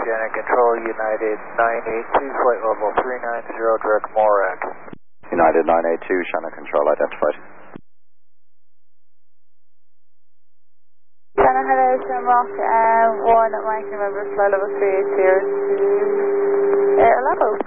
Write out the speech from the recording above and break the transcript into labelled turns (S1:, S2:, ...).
S1: Shannon Control, United 982, flight level 390, direct MORAC.
S2: United 982, Shannon Control, identified.
S3: Shannon, hello, Shamrock 1 at Mike, November, flight level 380 to air level.